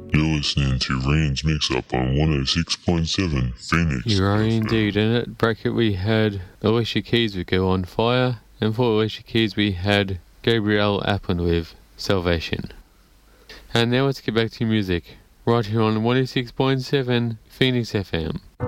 You're listening to Rand's Mix Up on 106.7 Phoenix. You are indeed. In that bracket we had Alicia Keys with Go On Fire, and for Alicia Keys we had Gabrielle Appen with Salvation. And now let's get back to music, right here on 106.7 Phoenix FM.